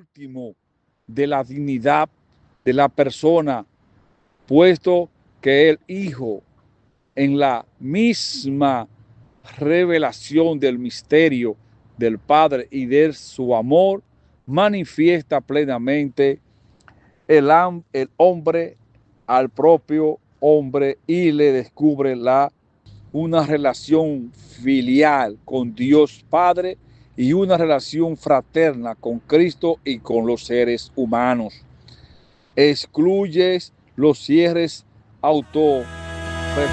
último de la dignidad de la persona, puesto que el Hijo, en la misma revelación del misterio del Padre y de su amor, manifiesta plenamente el hombre al propio hombre y le descubre una relación filial con Dios Padre y una relación fraterna con Cristo y con los seres humanos. Excluyes los cierres